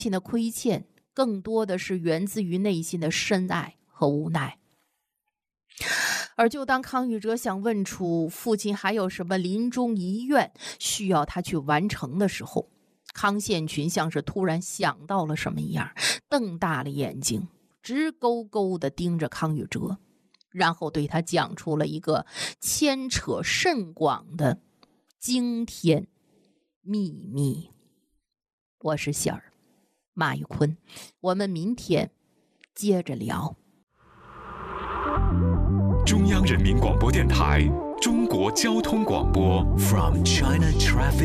的亏欠更多的是源自于内心的深爱和无奈。而就当康宇哲想问出父亲还有什么临终遗愿需要他去完成的时候，康宪群像是突然想到了什么一样，瞪大了眼睛，直勾勾地盯着康宇哲，然后对他讲出了一个牵扯甚广的惊天秘密。我是喜儿，马玉坤，我们明天接着聊。 中央人民广播电台中国交通广播 From China Traffic